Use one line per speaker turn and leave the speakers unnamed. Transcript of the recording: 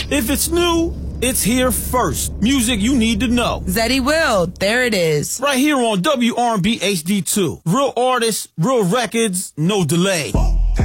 If it's new, it's here first. Music you need to know.
Zeddy Will, there it is.
Right here on WRB HD2. Real artists, real records, no delay.